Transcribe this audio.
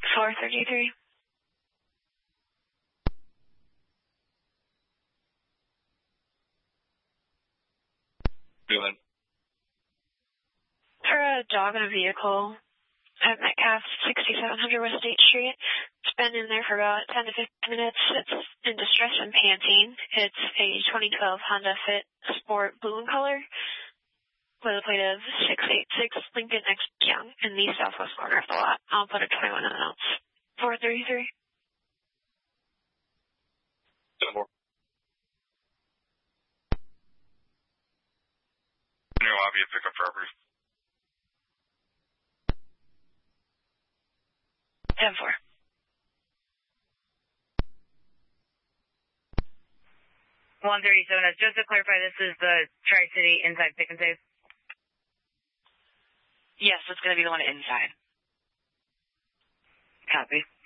433. Go ahead. For a dog in a vehicle at Metcalf, 6700 West State Street. It's been in there for about 10 to 15 minutes. It's in distress and panting. It's a 2012 Honda Fit Sport blue in color with a plate of 686 Lincoln X Young in the southwest corner of the lot. I'll put a 21 in the notes. 433. 10-4. New lobby at pickup for Bruce. 10-4. Just to clarify, this is the Tri-City inside pick and save? Yes, it's going to be the one inside. Copy.